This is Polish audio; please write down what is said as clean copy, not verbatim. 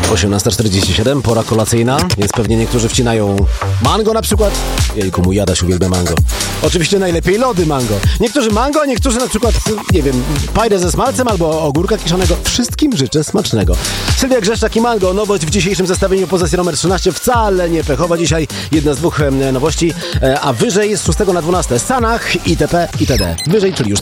18:47, pora kolacyjna, więc pewnie niektórzy wcinają mango na przykład. Jejku, mój Jadaś uwielbia mango. Oczywiście najlepiej lody mango. Niektórzy mango, a niektórzy na przykład, nie wiem, pajdę ze smalcem albo ogórka kiszonego. Wszystkim życzę smacznego. Sylwia Grzeszczak i mango, nowość w dzisiejszym zestawieniu pozycji numer 13. Wcale nie pechowa dzisiaj, jedna z dwóch nowości, a wyżej z 6 na 12. Sanach, itp. itd. Wyżej, czyli już